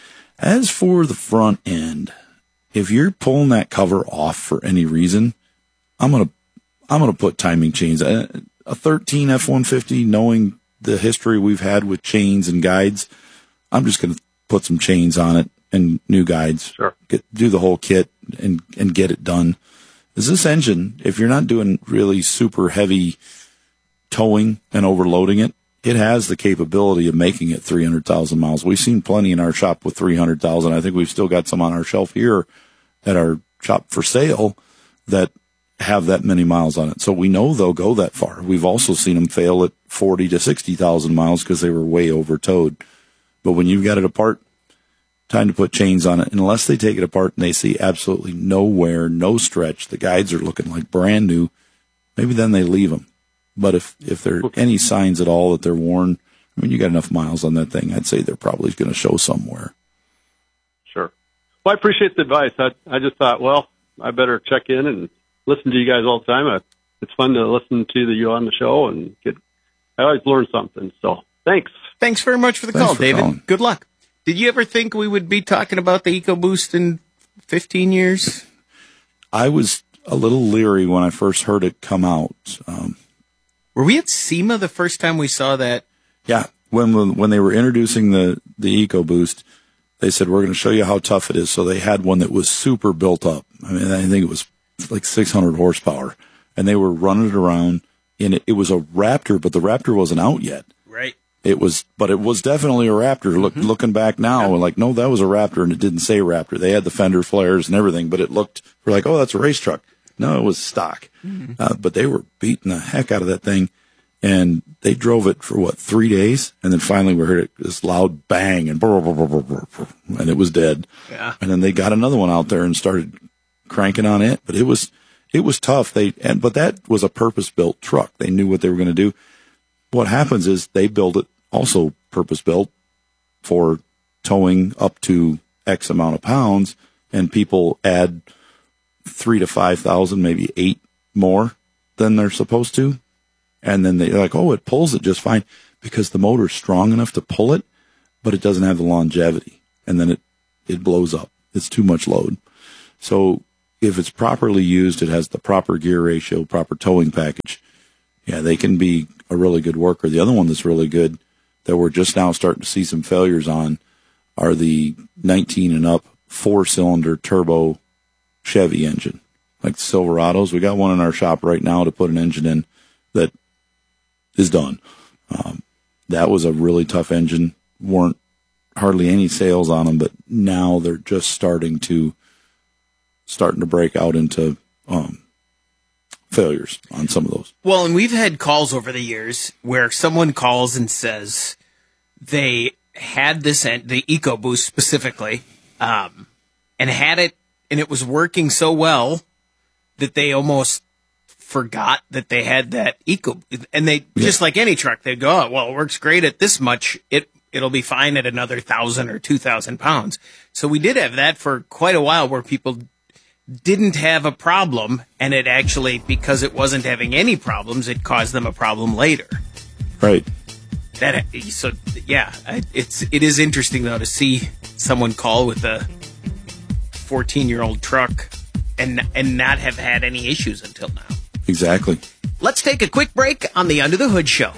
As for the front end, if you're pulling that cover off for any reason, I'm going to, I'm going to put timing chains. A, a thirteen F one fifty, knowing the history we've had with chains and guides, I'm just going to put some chains on it and new guides. Sure. Get, do the whole kit and, and get it done. Is this engine, if you're not doing really super heavy towing and overloading it, it has the capability of making it three hundred thousand miles. We've seen plenty in our shop with three hundred thousand. I think we've still got some on our shelf here at our shop for sale that have that many miles on it. So we know they'll go that far. We've also seen them fail at forty to sixty thousand miles because they were way over towed. But when you've got it apart, time to put chains on it. And unless they take it apart and they see absolutely no wear, no stretch, the guides are looking like brand new, maybe then they leave them. But if, if there are any signs at all that they're worn, I mean, you got enough miles on that thing, I'd say they're probably going to show somewhere. Sure. Well, I appreciate the advice. I, I just thought, well, I better check in and listen to you guys all the time. I, it's fun to listen to the, you on the show and get, I always learn something. So thanks. Thanks very much for the Thanks call, for David. calling. Good luck. Did you ever think we would be talking about the EcoBoost in fifteen years? I was a little leery when I first heard it come out. Um, Were we at SEMA the first time we saw that? Yeah. When when they were introducing the, the EcoBoost, they said, we're going to show you how tough it is. So they had one that was super built up. I mean, I think it was like six hundred horsepower. And they were running it around. And it, it was a Raptor, but the Raptor wasn't out yet. Right. It was, but it was definitely a Raptor. Look, mm-hmm. Looking back now, yeah. like, no, that was a Raptor, and it didn't say Raptor. They had the fender flares and everything, but it looked, we're like, oh, that's a race truck. No, it was stock. Mm-hmm. Uh, but they were beating the heck out of that thing, and they drove it for, what, three days? And then finally we heard it, this loud bang, and brr, brr, brr, brr, brr, brr, and it was dead. Yeah. And then they got another one out there and started cranking on it, but it was, it was tough. They, and, but that was a purpose-built truck. They knew what they were going to do. What happens is they build it also purpose-built for towing up to X amount of pounds, and people add three to five thousand, maybe eight more than they're supposed to. And then they're like, oh, it pulls it just fine because the motor's strong enough to pull it, but it doesn't have the longevity. And then it, it blows up. It's too much load. So if it's properly used, it has the proper gear ratio, proper towing package. Yeah, they can be a really good worker. The other one that's really good that we're just now starting to see some failures on are the nineteen and up four-cylinder turbo Chevy engine, like the Silverados. We got one in our shop right now to put an engine in that is done. Um, that was a really tough engine. Weren't hardly any sales on them, but now they're just starting to starting to break out into um, failures on some of those. Well, and we've had calls over the years where someone calls and says they had this, en- the EcoBoost specifically, um, and had it, and it was working so well that they almost forgot that they had that Eco, and they, yeah. just like any truck, they'd go, oh, well, it works great at this much. It, it'll be fine at another thousand or two thousand pounds. So we did have that for quite a while where people didn't have a problem, and it actually, because it wasn't having any problems, it caused them a problem later. Right. That, so yeah, it's, it is interesting though to see someone call with a fourteen year old truck and, and not have had any issues until now. Exactly. Let's take a quick break on the Under the Hood Show.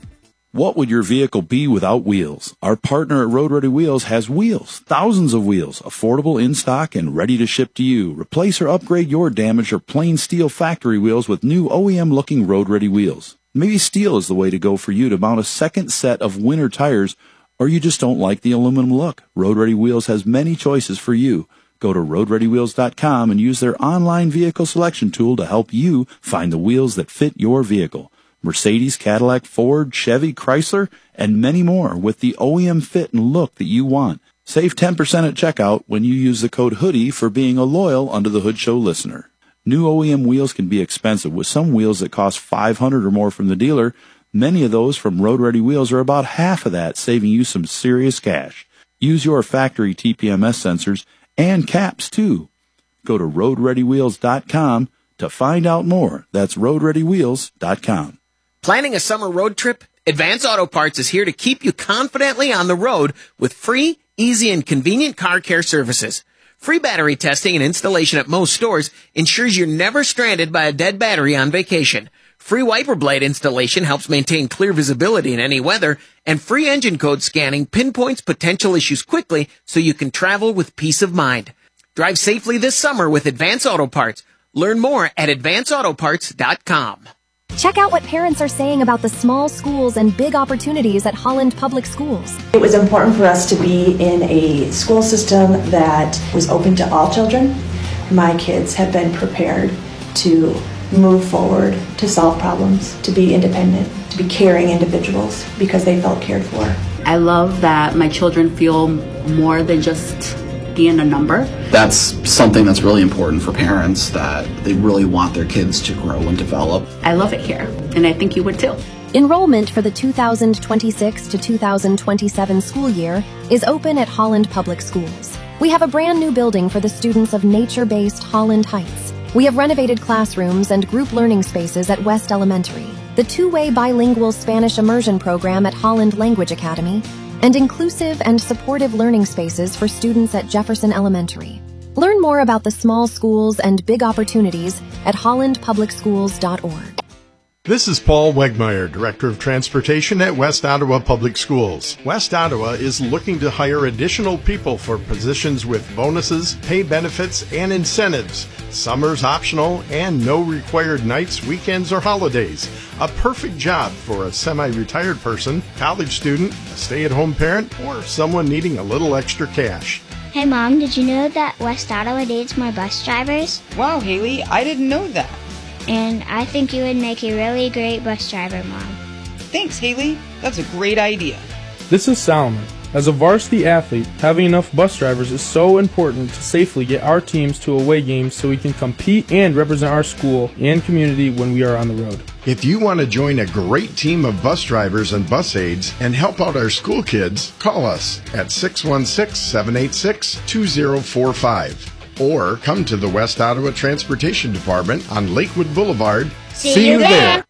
What would your vehicle be without wheels? Our partner at Road Ready Wheels has wheels, thousands of wheels, affordable in stock and ready to ship to you. Replace or upgrade your damaged or plain steel factory wheels with new O E M looking Road Ready wheels. Maybe steel is the way to go for you to mount a second set of winter tires, or you just don't like the aluminum look. Road Ready Wheels has many choices for you. Go to road ready wheels dot com and use their online vehicle selection tool to help you find the wheels that fit your vehicle. Mercedes, Cadillac, Ford, Chevy, Chrysler, and many more with the O E M fit and look that you want. Save ten percent at checkout when you use the code HOODIE for being a loyal Under the Hood Show listener. New O E M wheels can be expensive, with some wheels that cost five hundred dollars or more from the dealer. Many of those from Road Ready Wheels are about half of that, saving you some serious cash. Use your factory T P M S sensors and caps, too. Go to road ready wheels dot com to find out more. That's road ready wheels dot com. Planning a summer road trip? Advance Auto Parts is here to keep you confidently on the road with free, easy, and convenient car care services. Free battery testing and installation at most stores ensures you're never stranded by a dead battery on vacation. Free wiper blade installation helps maintain clear visibility in any weather, and free engine code scanning pinpoints potential issues quickly so you can travel with peace of mind. Drive safely this summer with Advance Auto Parts. Learn more at advance auto parts dot com. Check out what parents are saying about the small schools and big opportunities at Holland Public Schools. It was important for us to be in a school system that was open to all children. My kids have been prepared to move forward, to solve problems, to be independent, to be caring individuals because they felt cared for. I love that my children feel more than just being a number. That's something that's really important for parents, that they really want their kids to grow and develop. I love it here, and I think you would too. Enrollment for the two thousand twenty-six to two thousand twenty-seven school year is open at Holland Public Schools. We have a brand new building for the students of nature-based Holland Heights. We have renovated classrooms and group learning spaces at West Elementary, the two-way bilingual Spanish immersion program at Holland Language Academy, and inclusive and supportive learning spaces for students at Jefferson Elementary. Learn more about the small schools and big opportunities at holland public schools dot org. This is Paul Wegmeyer, Director of Transportation at West Ottawa Public Schools. West Ottawa is looking to hire additional people for positions with bonuses, pay benefits, and incentives. Summer's optional and no required nights, weekends, or holidays. A perfect job for a semi-retired person, college student, a stay-at-home parent, or someone needing a little extra cash. Hey Mom, did you know that West Ottawa needs more bus drivers? Wow, Haley, I didn't know that. And I think you would make a really great bus driver, Mom. Thanks, Haley. That's a great idea. This is Salman. As a varsity athlete, having enough bus drivers is so important to safely get our teams to away games so we can compete and represent our school and community when we are on the road. If you want to join a great team of bus drivers and bus aides and help out our school kids, call us at six one six, seven eight six, two zero four five or come to the West Ottawa Transportation Department on Lakewood Boulevard. See, See you there. there.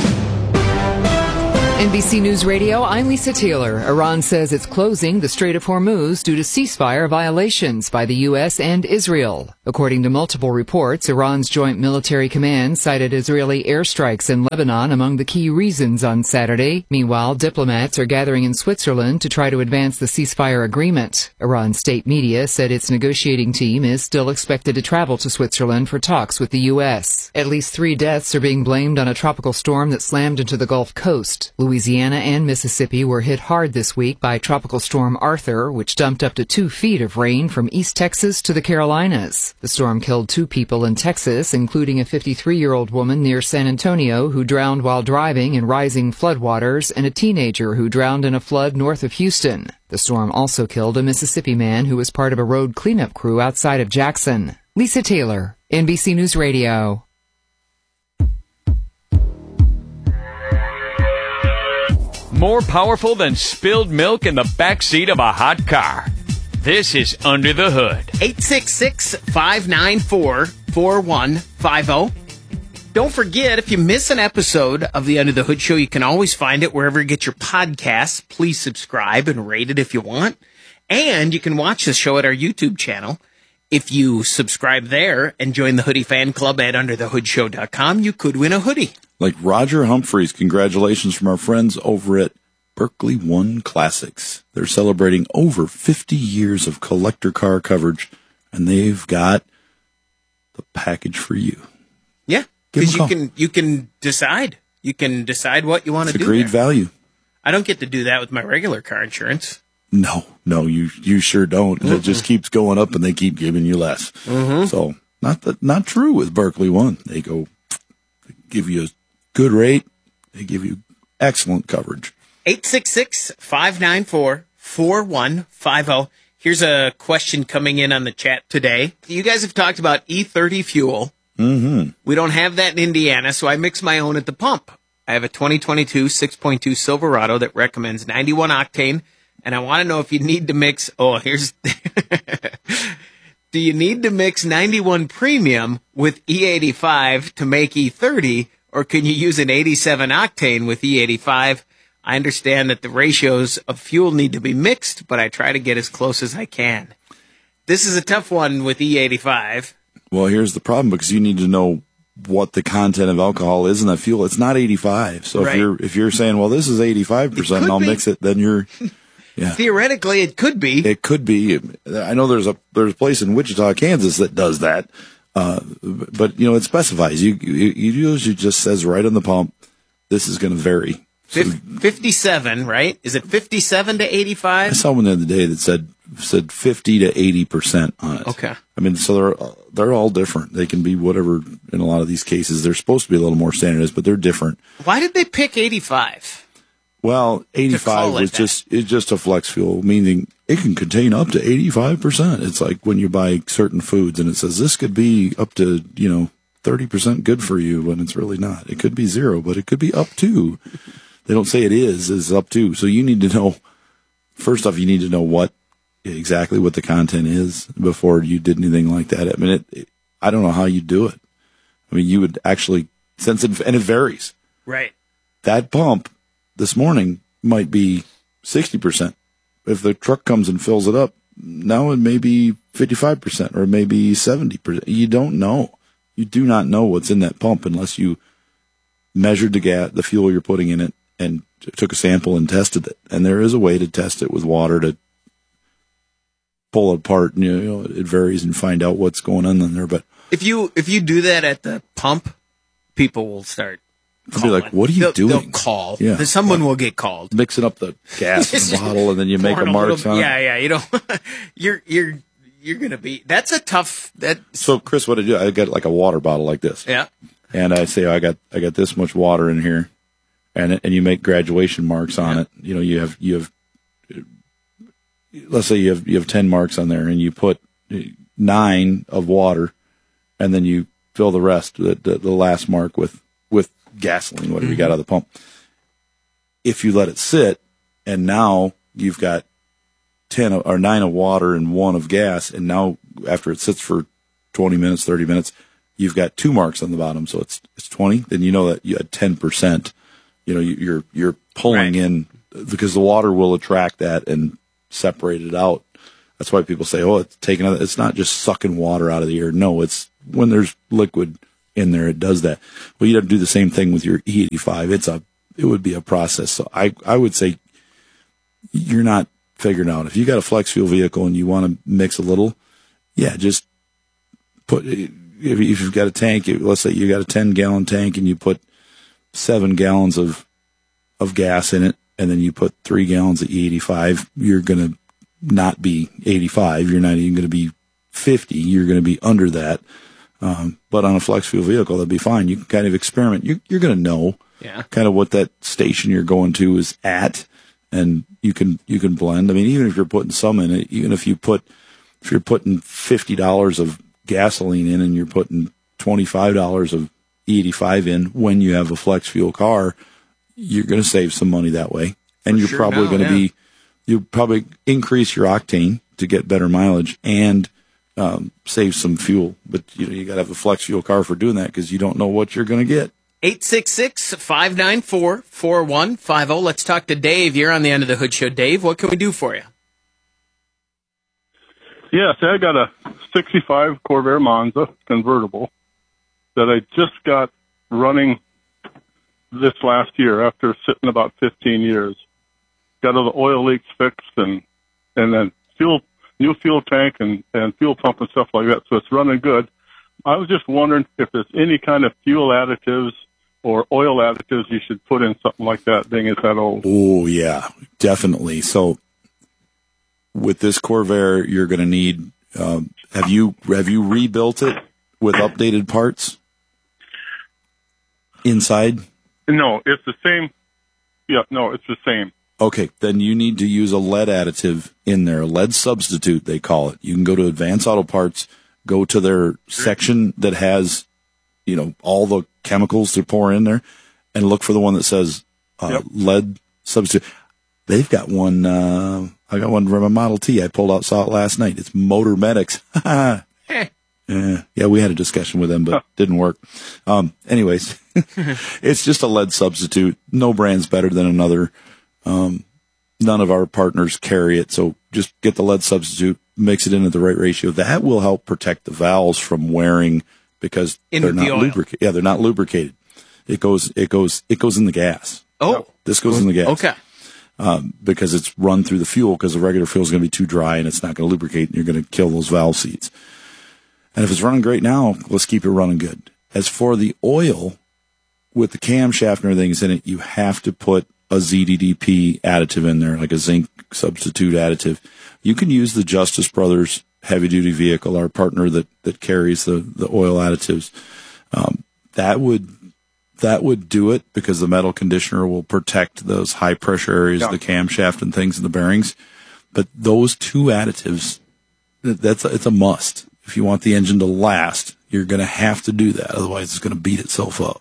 N B C News Radio, I'm Lisa Taylor. Iran says it's closing the Strait of Hormuz due to ceasefire violations by the U S and Israel. According to multiple reports, Iran's Joint Military Command cited Israeli airstrikes in Lebanon among the key reasons on Saturday. Meanwhile, diplomats are gathering in Switzerland to try to advance the ceasefire agreement. Iran state media said its negotiating team is still expected to travel to Switzerland for talks with the U S. At least three deaths are being blamed on a tropical storm that slammed into the Gulf Coast. Louisiana and Mississippi were hit hard this week by Tropical Storm Arthur, which dumped up to two feet of rain from East Texas to the Carolinas. The storm killed two people in Texas, including a fifty-three-year-old woman near San Antonio who drowned while driving in rising floodwaters and a teenager who drowned in a flood north of Houston. The storm also killed a Mississippi man who was part of a road cleanup crew outside of Jackson. Lisa Taylor, N B C News Radio. More powerful than spilled milk in the backseat of a hot car. This is Under the Hood. eight six six, five nine four, four one five zero. Don't forget, if you miss an episode of the Under the Hood Show, you can always find it wherever you get your podcasts. Please subscribe and rate it if you want. And you can watch the show at our YouTube channel. If you subscribe there and join the Hoodie Fan Club at under the hood show dot com, you could win a hoodie. Like Roger Humphreys, congratulations from our friends over at Berkeley One Classics. They're celebrating over fifty years of collector car coverage, and they've got the package for you. Yeah, because you can you can decide. You can decide what you want to do. It's a great there. value. I don't get to do that with my regular car insurance. No, no, you you sure don't. Mm-mm. It just keeps going up, and they keep giving you less. Mm-hmm. So not that not true with Berkeley One. They go they give you a good rate. They give you excellent coverage. eight six six, five nine four, four one five zero. Here's a question coming in on the chat today. You guys have talked about E thirty fuel. Mm-hmm. We don't have that in Indiana, so I mix my own at the pump. I have a twenty twenty-two six point two Silverado that recommends ninety-one octane, and I want to know if you need to mix... Oh, here's... Do you need to mix ninety-one Premium with E eighty-five to make E thirty, or can you use an eighty-seven octane with E eighty-five? I understand that the ratios of fuel need to be mixed, but I try to get as close as I can. This is a tough one with E eighty-five. Well, here's the problem, because you need to know what the content of alcohol is in that fuel. It's not eighty-five. So Right. if you're if you're saying, well, this is eighty-five percent and I'll be. mix it, then you're yeah. Theoretically, it could be. It could be. I know there's a there's a place in Wichita, Kansas that does that. Uh, but you know, it specifies. You you, you usually just says right on the pump, this is going to vary. So fifty-seven, right? Is it fifty-seven to eighty-five? I saw one the other day that said said fifty to eighty percent on it. Okay. I mean, so they're they're all different. They can be whatever. In a lot of these cases, they're supposed to be a little more standardized, but they're different. Why did they pick eighty-five? Well, eighty-five was just it's just a flex fuel, meaning it can contain up to eighty-five percent. It's like when you buy certain foods and it says this could be up to, you know, thirty percent good for you, when it's really not. It could be zero, but it could be up to. They don't say it is, it's up to. So you need to know, first off, you need to know what exactly what the content is before you did anything like that. I mean, it, it, I don't know how you do it. I mean, you would actually sense it, and it varies. Right. That pump this morning might be sixty percent. If the truck comes and fills it up, now it may be fifty-five percent or it may be seventy percent. You don't know. You do not know what's in that pump unless you measured the gas, the fuel you're putting in it, and took a sample and tested it. And there is a way to test it with water to pull it apart, and you know, it varies, and find out what's going on in there. But If you if you do that at the pump, people will start they'll be like, what are you they'll, doing? They'll call. Yeah. Someone will get called. Mixing up the gas in the bottle, and then you make a Pouring marks little- on Yeah, it. yeah. You know, you're you're you're gonna be. That's a tough. That So, Chris, what I do, I got like a water bottle like this. yeah. And I say, I got, I got this much water in here, and and you make graduation marks on it. You know, you have, you have, let's say you have, you have ten marks on there, and you put nine of water, and then you fill the rest, the the, the last mark with with gasoline, whatever you got out of the pump. If you let it sit, and now you've got ten or nine of water and one of gas, and now after it sits for twenty minutes, thirty minutes, you've got two marks on the bottom, so it's it's twenty. Then you know that you had ten percent. You know, you're you're pulling right in because the water will attract that and separate it out. That's why people say, "Oh, it's taking." It's not just sucking water out of the air. No, it's when there's liquid in there, it does that. Well, you have to do the same thing with your E eighty-five. It's a it would be a process. So I I would say you're not figuring out if you got a flex fuel vehicle and you want to mix a little. Yeah, just put. If you've got a tank, let's say you got a ten gallon tank and you put seven gallons of of gas in it, and then you put three gallons of E eighty-five, you're going to not be eighty-five. You're not even going to be fifty. You're going to be under that. Um, but on a flex fuel vehicle, that'd be fine. You can kind of experiment. You, you're going to know yeah. kind of what that station you're going to is at, and you can you can blend. I mean, even if you're putting some in it, even if you put if you're putting fifty dollars of gasoline in and you're putting twenty-five dollars of E eighty-five in when you have a flex fuel car, you're going to save some money that way. And For you're sure probably now, going to yeah. be, you'll probably increase your octane to get better mileage and um, save some fuel. But you know, you got to have a flex fuel car for doing that because you don't know what you're going to get. eight six six, five nine four, four one five zero. Let's talk to Dave. You're on the End of the Hood Show. Dave, what can we do for you? Yes, I got a sixty-five Corvair Monza convertible that I just got running this last year after sitting about fifteen years. Got all the oil leaks fixed and and then fuel, new fuel tank and, and fuel pump and stuff like that. So it's running good. I was just wondering if there's any kind of fuel additives or oil additives you should put in something like that, being it's that old. Oh, yeah, definitely. So with this Corvair, you're going to need, um, have you have you rebuilt it with updated parts inside? No, it's the same. Yeah, no, it's the same. Okay, then you need to use a lead additive in there, a lead substitute, they call it. You can go to Advanced Auto Parts, go to their section that has, you know, all the chemicals to pour in there, and look for the one that says uh, Yep. lead substitute. They've got one, uh, I got one from a Model T. I pulled out, saw it last night. It's Motor Medics. yeah, yeah, we had a discussion with them, but didn't work. Um, anyways, it's just a lead substitute. No brand's better than another. Um, none of our partners carry it, so just get the lead substitute, mix it in at the right ratio. That will help protect the valves from wearing because In they're the not oil. lubricated. Yeah, they're not lubricated. It goes, it goes, it goes in the gas. Oh, This goes in the gas. okay. Um, because it's run through the fuel because the regular fuel is going to be too dry and it's not going to lubricate and you're going to kill those valve seats. And if it's running great now, let's keep it running good. As for the oil, with the camshaft and everything that's in it, you have to put a Z D D P additive in there, like a zinc substitute additive. You can use the Justice Brothers heavy duty vehicle, our partner that, that carries the, the oil additives. Um, that would, that would do it because the metal conditioner will protect those high pressure areas, Yeah. the camshaft and things in the bearings. But those two additives, that's, it's a must. If you want the engine to last, you're going to have to do that. Otherwise it's going to beat itself up.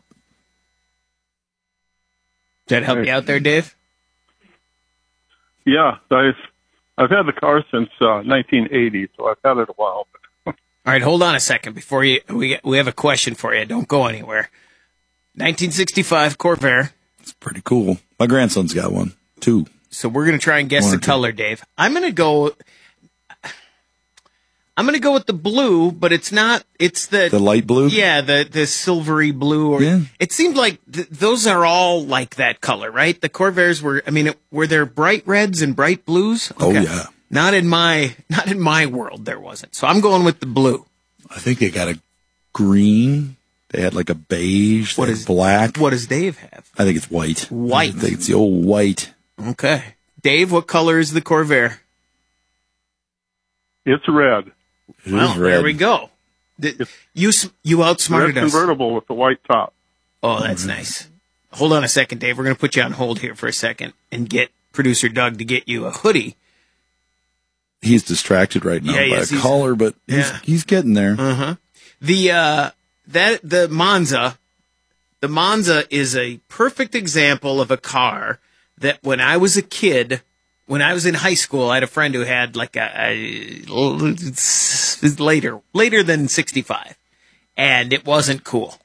Does that help you out there, Dave? Yeah, I've I've had the car since uh, nineteen eighty, so I've had it a while. All right, hold on a second before you. We we have a question for you. Don't go anywhere. nineteen sixty-five Corvair. It's pretty cool. My grandson's got one, too. So we're gonna try and guess One or the two. color, Dave. I'm gonna go. I'm gonna go with the blue, but it's not. It's the The light blue? Yeah, the the silvery blue. Or Yeah. it seemed like th- those are all like that color, right? The Corvairs were. I mean, it, were there bright reds and bright blues? Oh, yeah. Not in my not in my world. There wasn't. So I'm going with the blue. I think they got a green. They had like a beige. What What is is- black? What does Dave have? I think it's white. White. I think it's the old white. Okay, Dave. What color is the Corvair? It's red. It Well, is red. there we go. Th- You s- you Red outsmarted us. convertible with the white top. Oh, that's nice. Hold on a second, Dave. We're going to put you on hold here for a second and get producer Doug to get you a hoodie. He's distracted right now Yeah, he by is. a He's- collar, but he's, Yeah. he's getting there. Uh huh. The uh that the Monza The Monza is a perfect example of a car that when I was a kid, when I was in high school, I had a friend who had like a, a later, later than sixty-five, and it wasn't cool.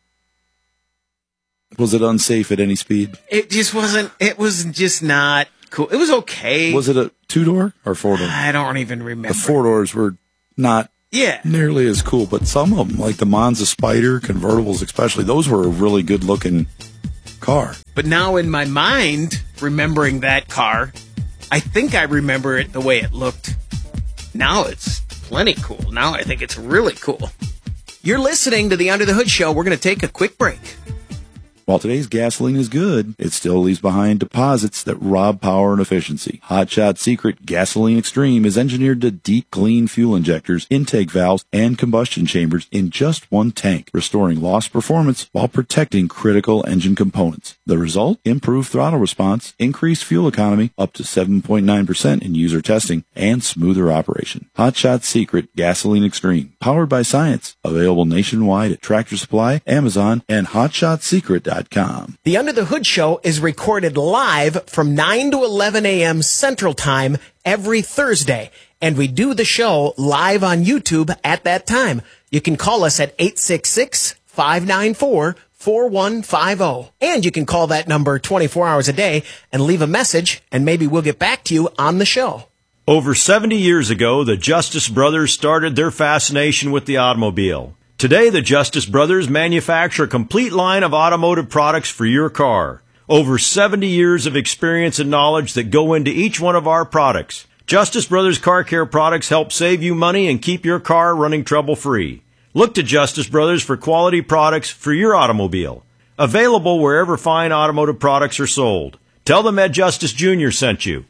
Was it unsafe at any speed? It just wasn't, it was just not cool. It was okay. Was it a two-door or four-door? I don't even remember. The four-doors were not yeah. nearly as cool, but some of them, like the Monza Spider, convertibles especially, those were a really good-looking car. But now in my mind, remembering that car, I think I remember it the way it looked. Now it's plenty cool. Now I think it's really cool. You're listening to the Under the Hood Show. We're going to take a quick break. While today's gasoline is good, it still leaves behind deposits that rob power and efficiency. Hot Shot Secret Gasoline Extreme is engineered to deep clean fuel injectors, intake valves, and combustion chambers in just one tank, restoring lost performance while protecting critical engine components. The result? Improved throttle response, increased fuel economy, up to seven point nine percent in user testing, and smoother operation. Hot Shot Secret Gasoline Extreme, powered by science. Available nationwide at Tractor Supply, Amazon, and hot shot secret dot com. The Under the Hood Show is recorded live from nine to eleven a.m. Central Time every Thursday, and we do the show live on YouTube at that time. You can call us at eight six six, five nine four, four one five zero, and you can call that number twenty-four hours a day and leave a message, and maybe we'll get back to you on the show. Over seventy years ago, the Justice Brothers started their fascination with the automobile. Today, the Justice Brothers manufacture a complete line of automotive products for your car. Over seventy years of experience and knowledge that go into each one of our products. Justice Brothers Car Care products help save you money and keep your car running trouble-free. Look to Justice Brothers for quality products for your automobile. Available wherever fine automotive products are sold. Tell them Ed Justice Junior sent you.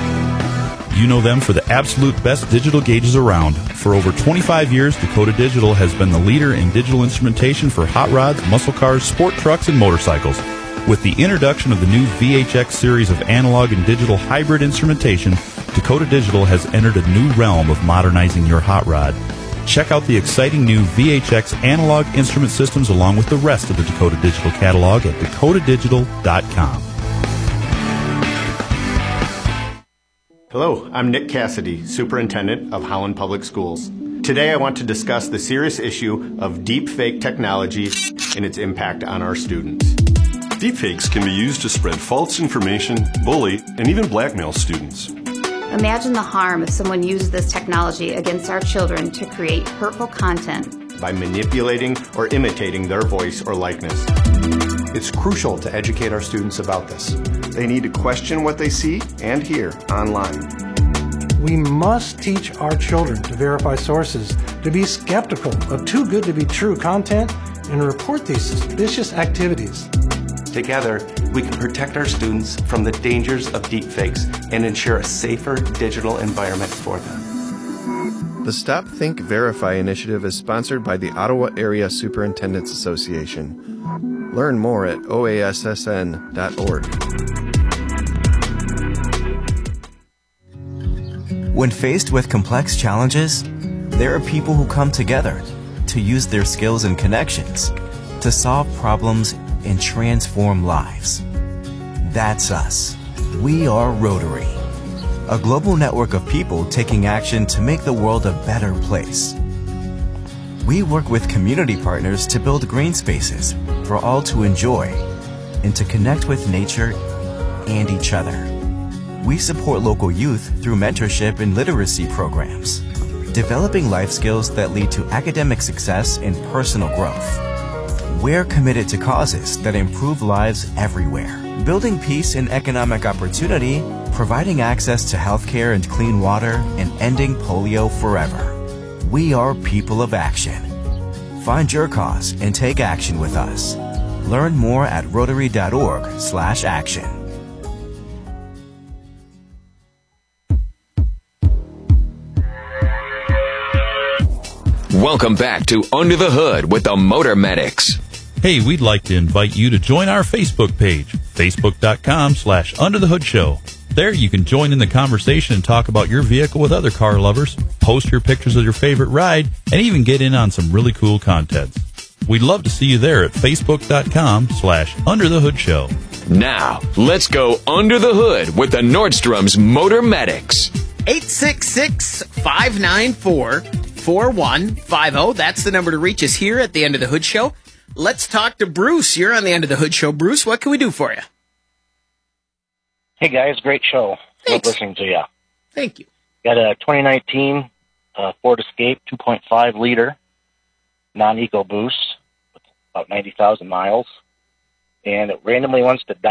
You know them for the absolute best digital gauges around. For over twenty-five years, Dakota Digital has been the leader in digital instrumentation for hot rods, muscle cars, sport trucks, and motorcycles. With the introduction of the new V H X series of analog and digital hybrid instrumentation, Dakota Digital has entered a new realm of modernizing your hot rod. Check out the exciting new V H X analog instrument systems along with the rest of the Dakota Digital catalog at dakota digital dot com. Hello, I'm Nick Cassidy, Superintendent of Howland Public Schools. Today I want to discuss the serious issue of deepfake technology and its impact on our students. Deepfakes can be used to spread false information, bully, and even blackmail students. Imagine the harm if someone uses this technology against our children to create hurtful content by manipulating or imitating their voice or likeness. It's crucial to educate our students about this. They need to question what they see and hear online. We must teach our children to verify sources, to be skeptical of too good to be true content, and report these suspicious activities. Together, we can protect our students from the dangers of deepfakes and ensure a safer digital environment for them. The Stop, Think, Verify initiative is sponsored by the Ottawa Area Superintendents Association. Learn more at O A S S N dot org. When faced with complex challenges, there are people who come together to use their skills and connections to solve problems and transform lives. That's us. We are Rotary, a global network of people taking action to make the world a better place. We work with community partners to build green spaces for all to enjoy and to connect with nature and each other. We support local youth through mentorship and literacy programs, developing life skills that lead to academic success and personal growth. We're committed to causes that improve lives everywhere, building peace and economic opportunity, providing access to healthcare and clean water, and ending polio forever. We are people of action. Find your cause and take action with us. Learn more at rotary dot org slash action. Welcome back to Under the Hood with the Motor Medics. Hey, we'd like to invite you to join our Facebook page, facebook dot com slash under the hood show. There you can join in the conversation and talk about your vehicle with other car lovers, post your pictures of your favorite ride, and even get in on some really cool contests. We'd love to see you there at facebook.com slash under the hood show. Now, let's go under the hood with the Nordstrom's Motor Medics. eight six six, five nine four, four one five zero. That's the number to reach us here at the End of the Hood Show. Let's talk to Bruce. You're on the End of the Hood Show. Bruce, what can we do for you? Hey, guys. Great show. Love listening to you. Thank you. Got a twenty nineteen uh, Ford Escape two point five liter non-eco boost with about ninety thousand miles. And it randomly wants to die.